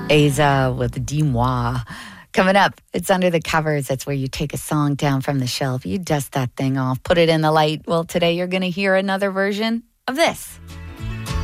Aza with Dis-moi. Coming up, it's Under the Covers. That's where you take a song down from the shelf. You dust that thing off, put it in the light. Well, today you're going to hear another version of this.